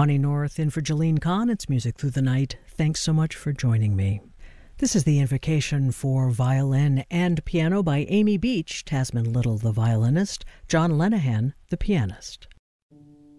Bonnie North in for Jolene Kahn. It's Music Through the Night. Thanks so much for joining me. This is the Invocation for Violin and Piano by Amy Beach, Tasman Little the violinist, John Lenehan the pianist.